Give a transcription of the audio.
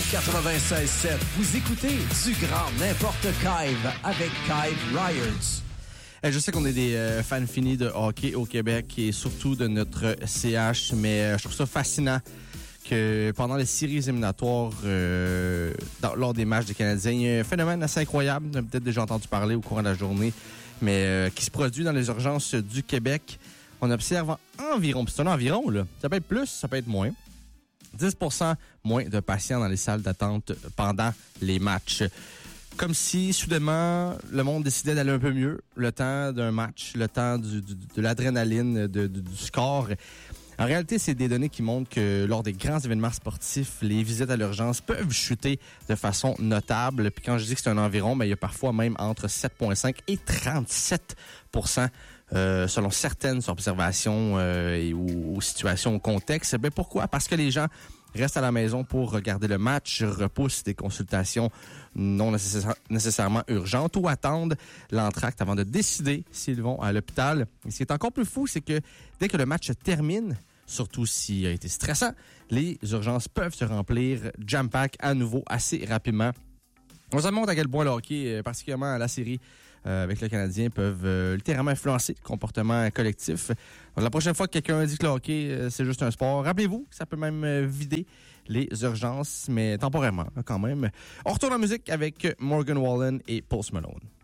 96.7, vous écoutez du grand n'importe Kive avec Kive Riots. Je sais qu'on est des fans finis de hockey au Québec et surtout de notre CH, mais je trouve ça fascinant que pendant les séries éliminatoires, lors des matchs des Canadiens, il y a un phénomène assez incroyable, on a peut-être déjà entendu parler au courant de la journée, mais qui se produit dans les urgences du Québec. On observe environ, puis c'est un environ, là, ça peut être plus, ça peut être moins, 10% moins de patients dans les salles d'attente pendant les matchs. Comme si, soudainement, le monde décidait d'aller un peu mieux. Le temps d'un match, le temps de l'adrénaline, du score. En réalité, c'est des données qui montrent que lors des grands événements sportifs, les visites à l'urgence peuvent chuter de façon notable. Puis quand je dis que c'est un environ, il y a parfois même entre 7,5 et 37%. Selon certaines observations ou situations au contexte. Pourquoi? Parce que les gens restent à la maison pour regarder le match, repoussent des consultations non nécessairement urgentes ou attendent l'entracte avant de décider s'ils vont à l'hôpital. Et ce qui est encore plus fou, c'est que dès que le match se termine, surtout s'il a été stressant, les urgences peuvent se remplir jam-pack à nouveau assez rapidement. On se montre à quel point le hockey, particulièrement à la série avec le Canadien, peuvent littéralement influencer le comportement collectif. Donc, la prochaine fois que quelqu'un dit que le hockey, c'est juste un sport, rappelez-vous que ça peut même vider les urgences, mais temporairement quand même. On retourne en musique avec Morgan Wallen et Post Malone.